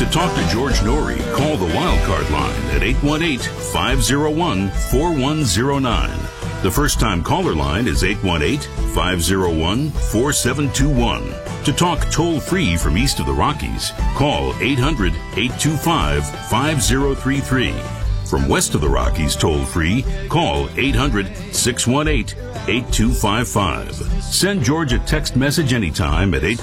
To talk to George Norrie, call the Wildcard line at 818-501-4109. The first-time caller line is 818-501-4721. To talk toll-free from east of the Rockies, call 800-825-5033. From west of the Rockies toll-free, call 800-618-8255. Send George a text message anytime at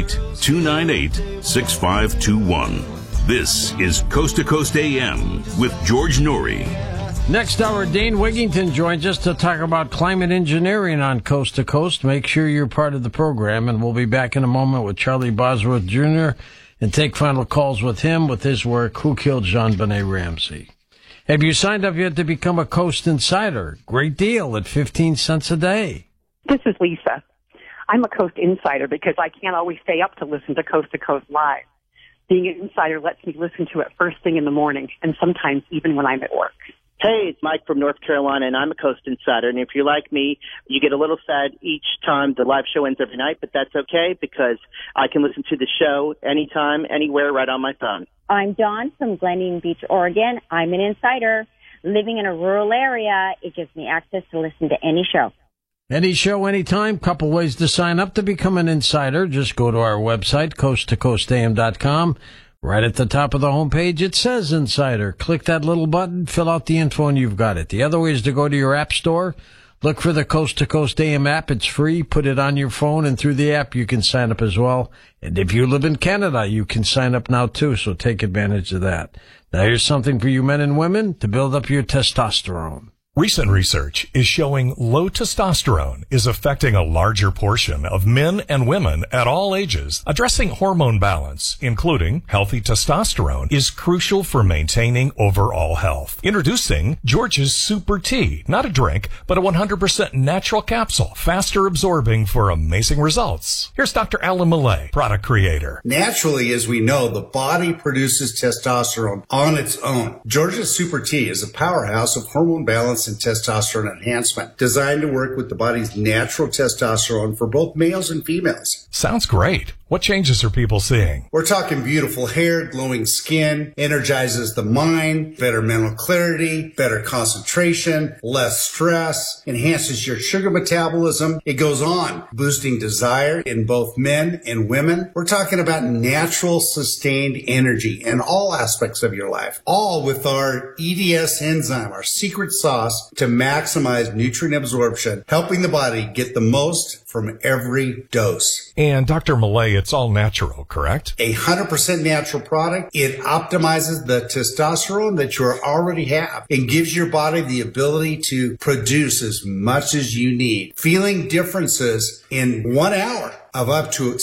818-298-6521. This is Coast to Coast AM with George Norrie. Next hour, Dane Wigington joins us to talk about climate engineering on Coast to Coast. Make sure you're part of the program, and we'll be back in a moment with Charlie Bosworth Jr. and take final calls with him with his work, Who Killed JonBenet Ramsey? Have you signed up yet to become a Coast Insider? Great deal at 15 cents a day. This is Lisa. I'm a Coast Insider because I can't always stay up to listen to Coast Live. Being an insider lets me listen to it first thing in the morning, and sometimes even when I'm at work. Hey, it's Mike from North Carolina, and I'm a Coast Insider. And if you're like me, you get a little sad each time the live show ends every night, but that's okay because I can listen to the show anytime, anywhere, right on my phone. I'm Dawn from Glendian Beach, Oregon. I'm an insider. Living in a rural area, it gives me access to listen to any show. Any show, anytime. Couple ways to sign up to become an insider. Just go to our website, coasttocoastam.com. Right at the top of the homepage, it says Insider. Click that little button, fill out the info, and you've got it. The other way is to go to your app store, look for the Coast to Coast AM app. It's free. Put it on your phone, and through the app, you can sign up as well. And if you live in Canada, you can sign up now, too, so take advantage of that. Now, here's something for you men and women to build up your testosterone. Recent research is showing low testosterone is affecting a larger portion of men and women at all ages. Addressing hormone balance, including healthy testosterone, is crucial for maintaining overall health. Introducing George's Super Tea, not a drink, but a 100% natural capsule, faster absorbing for amazing results. Here's Dr. Alan Millay, product creator. Naturally, as we know, the body produces testosterone on its own. George's Super Tea is a powerhouse of hormone balance and testosterone enhancement, designed to work with the body's natural testosterone for both males and females. Sounds great. What changes are people seeing? We're talking beautiful hair, glowing skin, energizes the mind, better mental clarity, better concentration, less stress, enhances your sugar metabolism. It goes on, boosting desire in both men and women. We're talking about natural, sustained energy in all aspects of your life, all with our EDS enzyme, our secret sauce to maximize nutrient absorption, helping the body get the most from every dose. And Dr. Millay, it's all natural, correct? 100% natural product. It optimizes the testosterone that you already have and gives your body the ability to produce as much as you need. Feeling differences in 1 hour of up to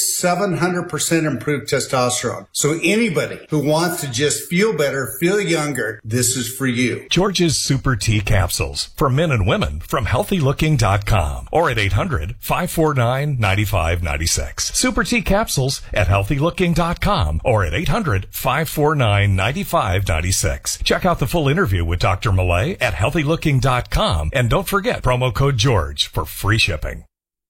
700% improved testosterone. So anybody who wants to just feel better, feel younger, this is for you. George's Super Tea Capsules for men and women from healthylooking.com or at 800-549-9596. Super Tea Capsules at healthylooking.com or at 800-549-9596. Check out the full interview with Dr. Millay at healthylooking.com and don't forget promo code George for free shipping.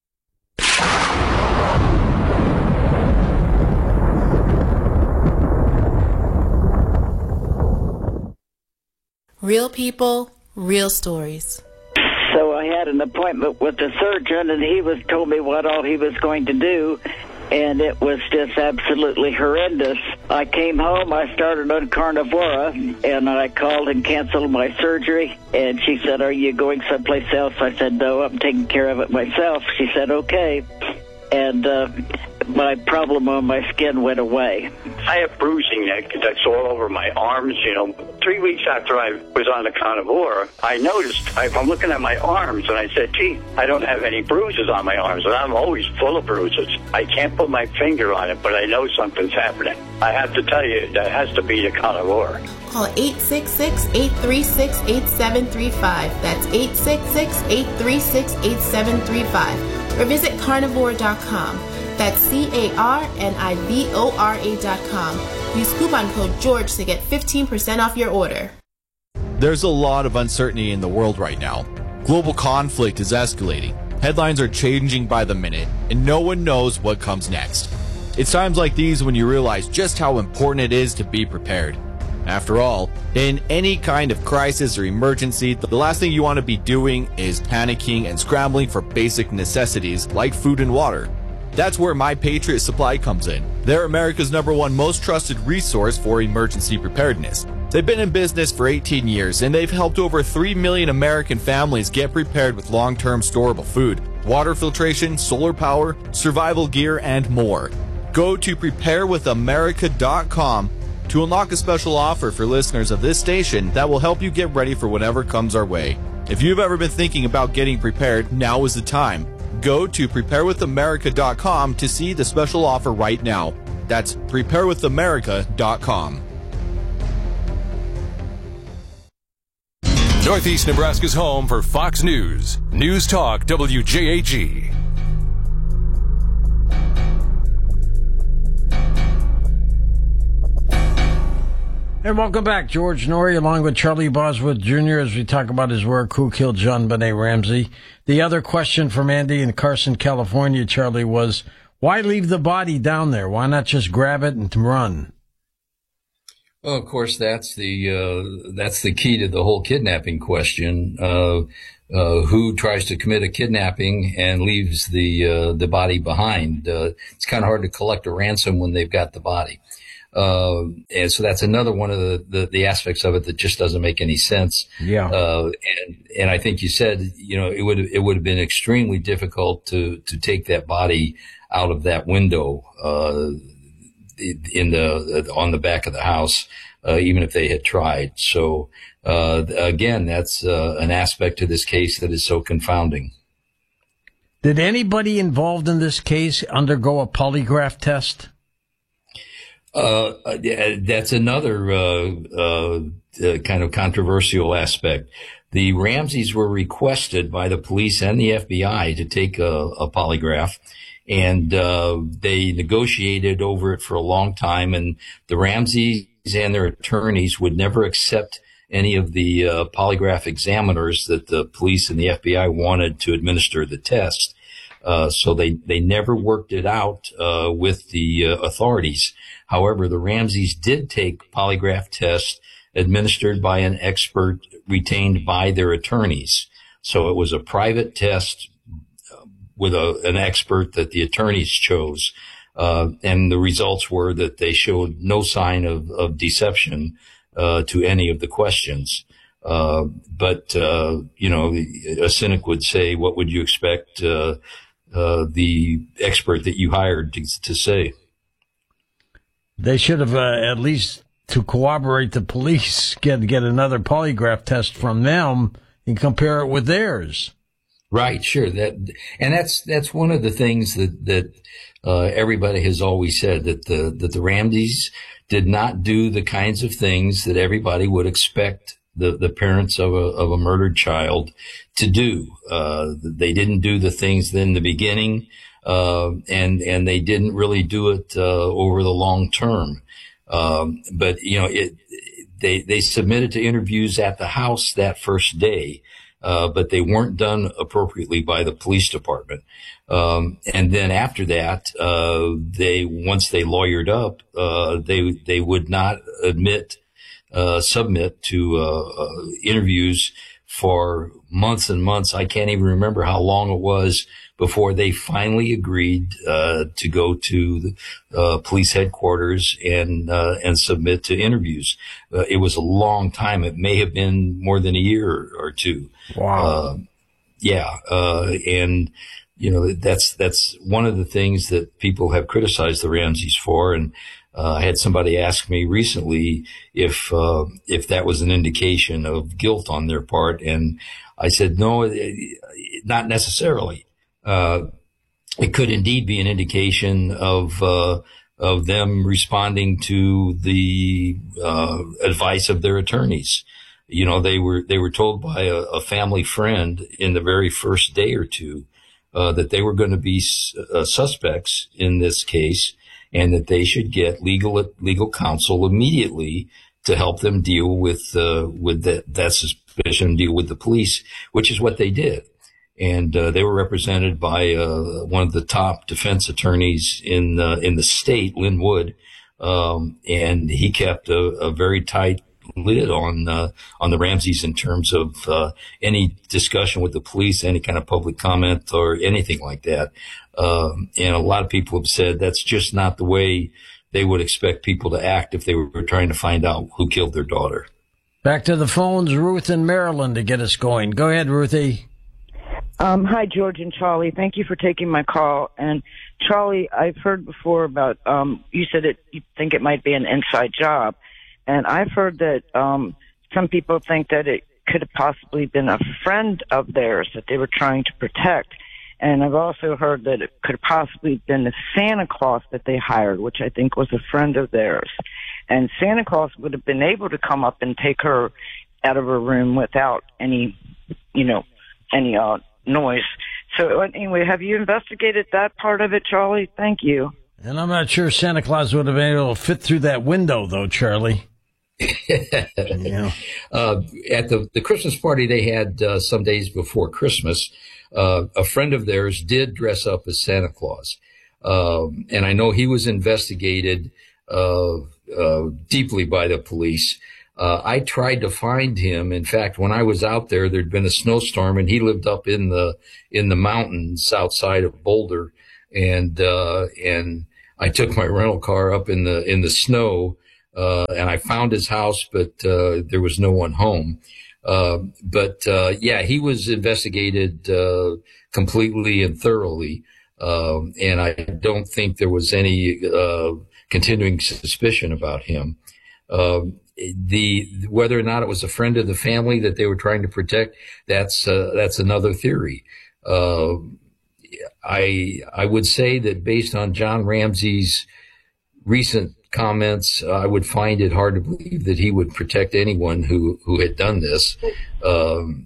Real people, real stories. So I had an appointment with the surgeon, and he told me what all he was going to do, and it was just absolutely horrendous. I came home, I started on Carnivora, and I called and canceled my surgery, and she said, "Are you going someplace else?" I said, "No, I'm taking care of it myself." She said, "Okay." And my problem on my skin went away. I have bruising that's all over my arms. 3 weeks after I was on the Carnivora, I noticed, I'm looking at my arms, and I said, gee, I don't have any bruises on my arms, and I'm always full of bruises. I can't put my finger on it, but I know something's happening. I have to tell you, that has to be the Carnivora. Call 866-836-8735. That's 866-836-8735. Or visit carnivora.com. That's carnivora.com. Use coupon code George to get 15% off your order. There's a lot of uncertainty in the world right now. Global conflict is escalating. Headlines are changing by the minute, and no one knows what comes next. It's times like these when you realize just how important it is to be prepared. After all, in any kind of crisis or emergency, the last thing you want to be doing is panicking and scrambling for basic necessities like food and water. That's where My Patriot Supply comes in. They're America's #1 most trusted resource for emergency preparedness. They've been in business for 18 years, and they've helped over 3 million American families get prepared with long-term storable food, water filtration, solar power, survival gear, and more. Go to preparewithamerica.com to unlock a special offer for listeners of this station that will help you get ready for whatever comes our way. If you've ever been thinking about getting prepared, now is the time. Go to preparewithamerica.com to see the special offer right now. That's preparewithamerica.com. Northeast Nebraska's home for Fox News. News Talk WJAG. And welcome back. George Noory along with Charlie Bosworth Jr. as we talk about his work, Who Killed JonBenet Ramsey. The other question from Andy in Carson, California, Charlie, was why leave the body down there? Why not just grab it and run? Well, of course, that's the key to the whole kidnapping question. Who tries to commit a kidnapping and leaves the body behind? It's kind of hard to collect a ransom when they've got the body. And so that's another one of the aspects of it that just doesn't make any sense. Yeah. And I think you said, it would have been extremely difficult to take that body out of that window, on the back of the house, even if they had tried. So, again, that's, an aspect to this case that is so confounding. Did anybody involved in this case undergo a polygraph test? That's another, kind of controversial aspect. The Ramseys were requested by the police and the FBI to take a polygraph. And they negotiated over it for a long time, and the Ramseys and their attorneys would never accept any of the polygraph examiners that the police and the FBI wanted to administer the test. So they never worked it out with the authorities. However, the Ramseys did take polygraph tests administered by an expert retained by their attorneys. So it was a private test with an expert that the attorneys chose. And the results were that they showed no sign of deception, to any of the questions. But a cynic would say, what would you expect, the expert that you hired to say? They should have, at least to corroborate the police, get another polygraph test from them and compare it with theirs. Right, sure. That's one of the things that everybody has always said, that the Ramseys did not do the kinds of things that everybody would expect the parents of a murdered child to do. They didn't do the things in the beginning, and they didn't really do it over the long term. But they submitted to interviews at the house that first day. But they weren't done appropriately by the police department. And then after that, once they lawyered up, they would not submit to, interviews for months and months. I can't even remember how long it was before they finally agreed, to go to the, police headquarters and submit to interviews. It was a long time. It may have been more than a year or two. Wow. And, that's one of the things that people have criticized the Ramseys for. And, I had somebody ask me recently if that was an indication of guilt on their part. And I said, no, not necessarily. It could indeed be an indication of them responding to the, advice of their attorneys. They were told by a family friend in the very first day or two, that they were going to be suspects in this case, and that they should get legal counsel immediately to help them deal with that suspicion, deal with the police, which is what they did. and they were represented by one of the top defense attorneys in the state, Lynn Wood, and he kept a very tight lid on the Ramseys in terms of any discussion with the police, any kind of public comment or anything like that. And a lot of people have said that's just not the way they would expect people to act if they were trying to find out who killed their daughter. Back to the phones, Ruth in Maryland to get us going. Go ahead, Ruthie. Hi, George and Charlie. Thank you for taking my call. And Charlie, I've heard before about, you said you think it might be an inside job. And I've heard that some people think that it could have possibly been a friend of theirs that they were trying to protect. And I've also heard that it could have possibly been the Santa Claus that they hired, which I think was a friend of theirs. And Santa Claus would have been able to come up and take her out of her room without any noise. So anyway, have you investigated that part of it, Charlie? Thank you. And I'm not sure Santa Claus would have been able to fit through that window, though, Charlie. Yeah. At the Christmas party they had some days before Christmas, a friend of theirs did dress up as Santa Claus. And I know he was investigated deeply by the police. I tried to find him. In fact, when I was out there, there'd been a snowstorm, and he lived up in the mountains outside of Boulder. And I took my rental car up in the snow, and I found his house, but there was no one home. Yeah, he was investigated completely and thoroughly, and I don't think there was any continuing suspicion about him. Whether or not it was a friend of the family that they were trying to protect, that's another theory. I would say that based on John Ramsey's recent comments, I would find it hard to believe that he would protect anyone who had done this. One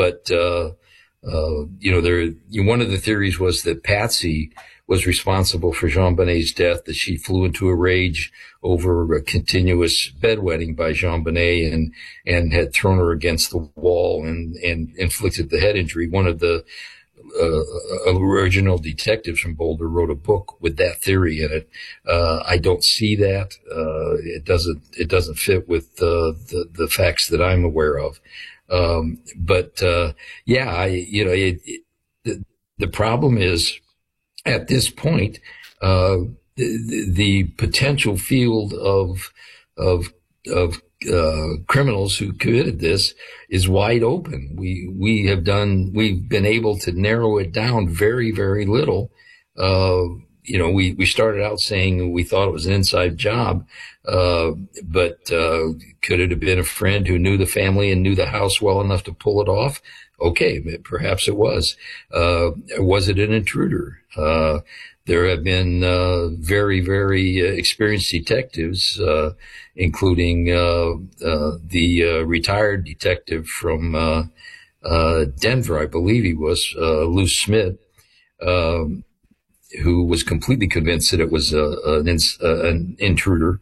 of the theories was that Patsy was responsible for JonBenét's death, that she flew into a rage over a continuous bedwetting by JonBenet and had thrown her against the wall and inflicted the head injury. One of the original detectives from Boulder wrote a book with that theory in it. I don't see that. It doesn't fit with the facts that I'm aware of. The problem is, at this point, the potential field of criminals who committed this is wide open. We've been able to narrow it down very, very little. We started out saying we thought it was an inside job, but could it have been a friend who knew the family and knew the house well enough to pull it off? Okay, perhaps it was. Was it an intruder? There have been very, very experienced detectives, including the retired detective from Denver, I believe he was, Lou Smith, who was completely convinced that it was an intruder.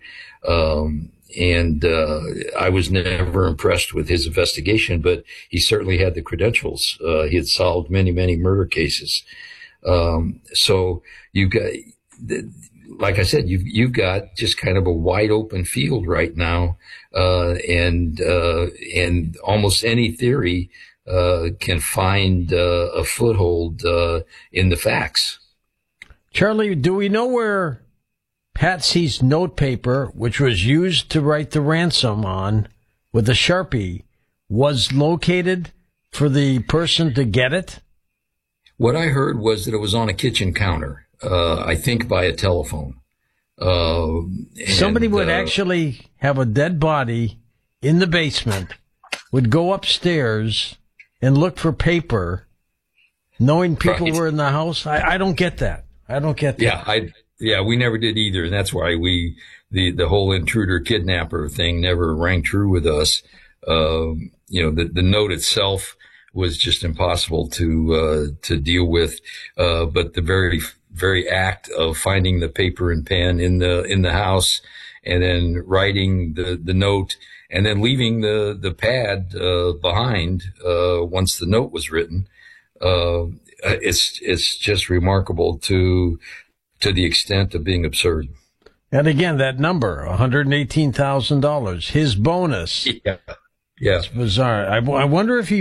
I was never impressed with his investigation, but he certainly had the credentials. He had solved many, many murder cases. So you've got, like I said, you've got just kind of a wide open field right now. And almost any theory, can find, a foothold, in the facts. Charlie, do we know where Patsy's notepaper, which was used to write the ransom on with a Sharpie, was located for the person to get it? What I heard was that it was on a kitchen counter, I think by a telephone. Somebody would actually have a dead body in the basement, would go upstairs and look for paper, knowing people were in the house. I don't get that. I don't get that. Yeah, we never did either. And that's why the whole intruder kidnapper thing never rang true with us. The note itself was just impossible to deal with. But the very, very act of finding the paper and pen in the house and then writing the note and then leaving the pad, behind, once the note was written, it's just remarkable to the extent of being absurd. And again, that number, $118,000, his bonus. Yeah. It's bizarre. I wonder if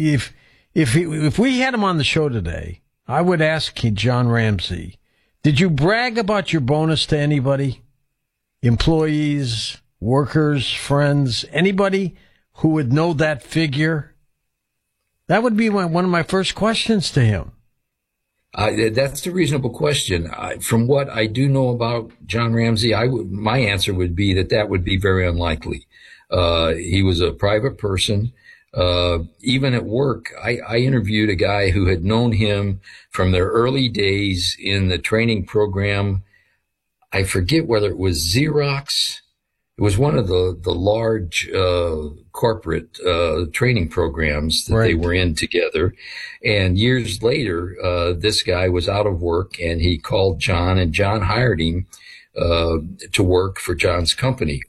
we had him on the show today, I would ask John Ramsey, did you brag about your bonus to anybody? Employees, workers, friends, anybody who would know that figure? That would be one of my first questions to him. That's a reasonable question. From what I do know about John Ramsey, my answer would be that would be very unlikely. He was a private person. Even at work, I interviewed a guy who had known him from their early days in the training program. I forget whether it was Xerox. It was one of the large corporate training programs that they were in together. And years later, this guy was out of work, and he called John, and John hired him to work for John's company.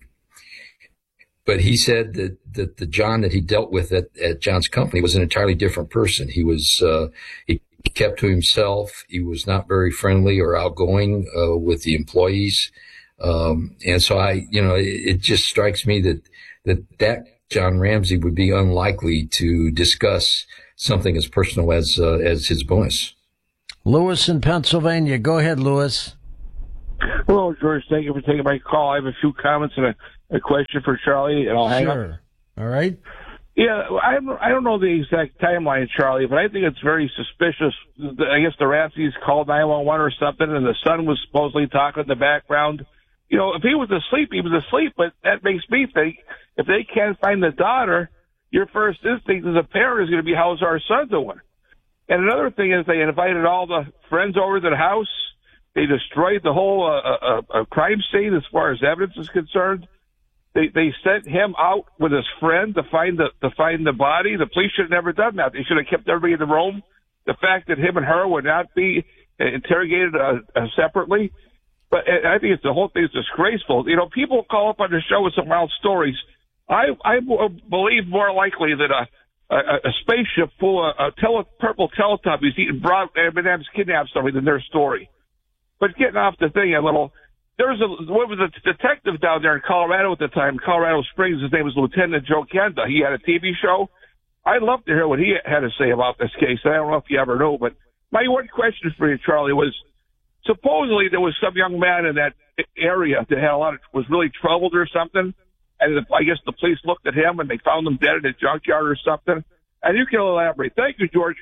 But he said that the John that he dealt with at John's company was an entirely different person. He was he kept to himself. He was not very friendly or outgoing with the employees. And so it just strikes me that John Ramsey would be unlikely to discuss something as personal as his bonus. Lewis in Pennsylvania. Go ahead, Lewis. Hello, George. Thank you for taking my call. I have a few comments and a question for Charlie, and I'll hang up. All right. Yeah, I don't know the exact timeline, Charlie, but I think it's very suspicious. I guess the Ramseys called 911 or something, and the son was supposedly talking in the background. You know, if he was asleep, he was asleep, but that makes me think if they can't find the daughter, your first instinct as a parent is going to be, how's our son doing? And another thing is they invited all the friends over to the house. They destroyed the whole crime scene as far as evidence is concerned. They sent him out with his friend to find the body. The police should have never done that. They should have kept everybody in the room. The fact that him and her would not be interrogated separately. But I think the whole thing is disgraceful. You know, people call up on the show with some wild stories. I believe more likely that a spaceship full of purple Teletubbies eating broad M&M's kidnapped somebody than their story. But getting off the thing a little, there was a detective down there in Colorado at the time, Colorado Springs. His name was Lieutenant Joe Kenda. He had a TV show. I'd love to hear what he had to say about this case. I don't know if you ever know, but my one question for you, Charlie, was supposedly there was some young man in that area that had was really troubled or something. And I guess the police looked at him and they found him dead in a junkyard or something. And you can elaborate. Thank you, George.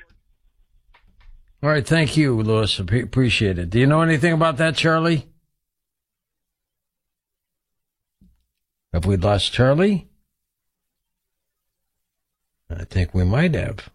All right. Thank you, Lewis. Appreciate it. Do you know anything about that, Charlie? Have we lost Charlie? I think we might have.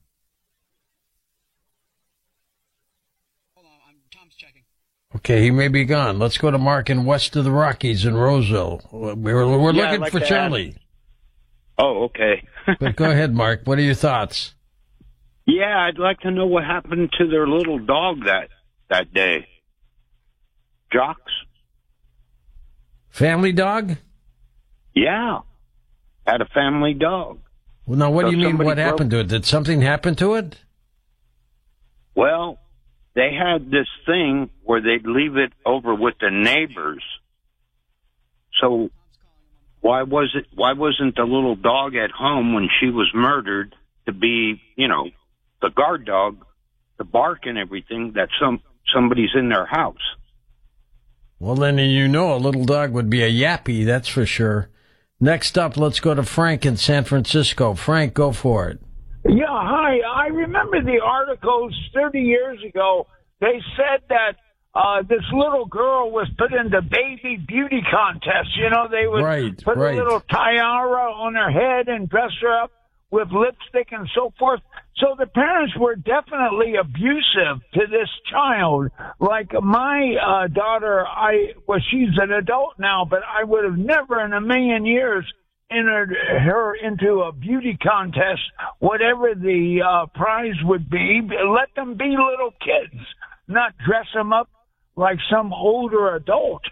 Hold on, Tom's checking. Okay, he may be gone. Let's go to Mark in west of the Rockies in Roseville. We're looking for Charlie. Oh, okay. But go ahead, Mark. What are your thoughts? Yeah, I'd like to know what happened to their little dog that day. Jocks? Family dog? Yeah. Had a family dog. Well, now, what do you mean what happened to it? Did something happen to it? Well, they had this thing where they'd leave it over with the neighbors. So why wasn't the little dog at home when she was murdered to be, the guard dog, the bark and everything that somebody's in their house? Well, then a little dog would be a yappy, that's for sure. Next up, let's go to Frank in San Francisco. Frank, go for it. Yeah, hi. I remember the articles 30 years ago. They said that this little girl was put in the baby beauty contest. They would put a little tiara on her head and dress her up with lipstick and so forth. So the parents were definitely abusive to this child. Like my daughter, she's an adult now, but I would have never in a million years entered her into a beauty contest, whatever the prize would be. Let them be little kids, not dress them up like some older adult.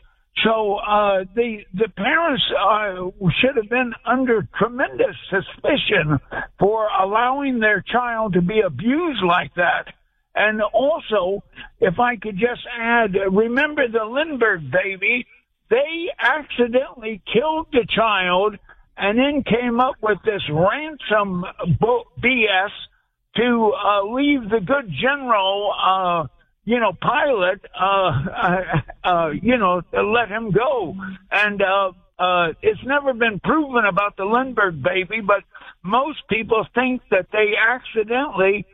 So the parents should have been under tremendous suspicion for allowing their child to be abused like that. And also, if I could just add, remember the Lindbergh baby? They accidentally killed the child and then came up with this ransom BS to leave the good general, pilot, to let him go. And it's never been proven about the Lindbergh baby, but most people think that they accidentally,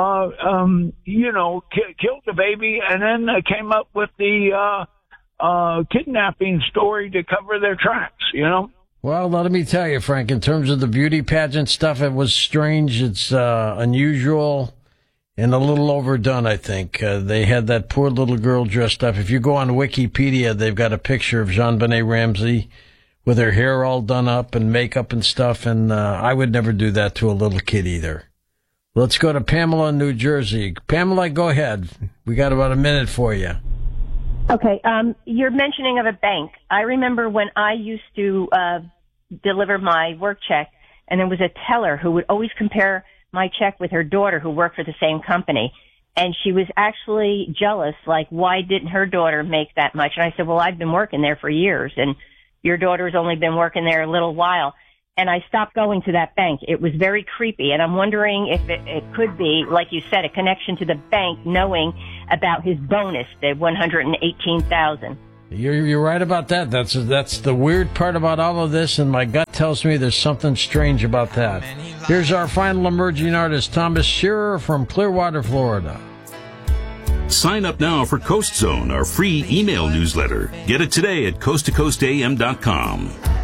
killed the baby and then came up with the kidnapping story to cover their tracks, Well, let me tell you, Frank, in terms of the beauty pageant stuff, it was strange. It's unusual and a little overdone, I think. They had that poor little girl dressed up. If you go on Wikipedia, they've got a picture of JonBenet Ramsey with her hair all done up and makeup and stuff, and I would never do that to a little kid either. Let's go to Pamela in New Jersey. Pamela, go ahead. We got about a minute for you. Okay, you're mentioning of a bank. I remember when I used to deliver my work check, and there was a teller who would always compare my check with her daughter who worked for the same company. And she was actually jealous, like, why didn't her daughter make that much? And I said, well, I've been working there for years, and your daughter's only been working there a little while. And I stopped going to that bank. It was very creepy, and I'm wondering if it could be, like you said, a connection to the bank knowing about his bonus, the $118,000. You're right about that. That's the weird part about all of this, and my gut tells me there's something strange about that. Here's our final emerging artist, Thomas Shearer from Clearwater, Florida. Sign up now for Coast Zone, our free email newsletter. Get it today at coasttocoastam.com.